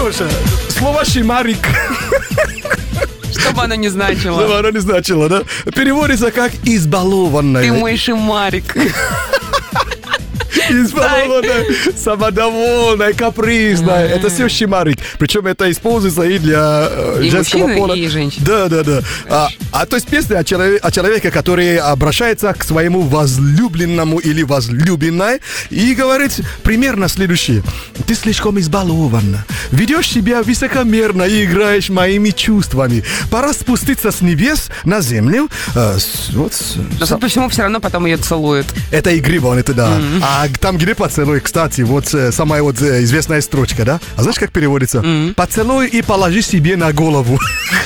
что ж, слово «шимарик». Что бы оно ни значило. Что бы оно ни значило, да? Переводится как «избалованная». Ты мой шимарик. Избалованная, самодовольная, капризная. Это все шимарик. Причем это используется и для И женского мужчины, пола. и женщин. Да. То есть песня о человеке, который обращается к своему возлюбленному или возлюбленной и говорит примерно следующее. Ты слишком избалована. Ведешь себя высокомерно и играешь моими чувствами. Пора спуститься с небес на землю. Но, судя по всему, все равно потом ее целует. Это игриво, это да. А там, где поцелуй, кстати, вот самая вот известная строчка, да? А знаешь, как переводится? Поцелуй и положи себе на голову.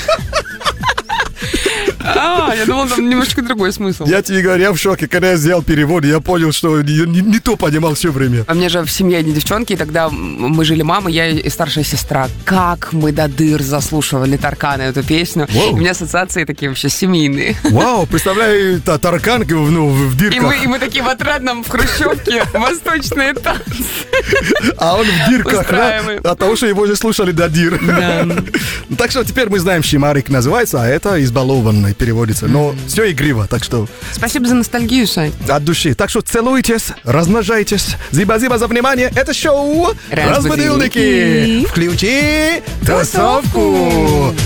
Я думал, там немножко другой смысл. Я тебе говорю, я в шоке. Когда я сделал перевод, я понял, что не то понимал все время. А мне же в семье одни девчонки, и тогда мы жили мама, я и старшая сестра. Как мы до дыр заслушивали Таркана эту песню. Вау. И у меня ассоциации такие вообще семейные. Вау, представляю, Таркан в дырках. И мы такие в отрадном в хрущевке восточные танцы. А он в дырках, да? Устраиваем. От того, что его же слушали до дыр. Да. Так что теперь мы знаем, шимарик называется, а это избалованный переводится. Но все игриво, так что Спасибо за ностальгию, Сань. от души. Так что целуйтесь, размножайтесь. Зиба-зиба за внимание. Это шоу Разбудилники. «Разбудилники». Включи тусовку.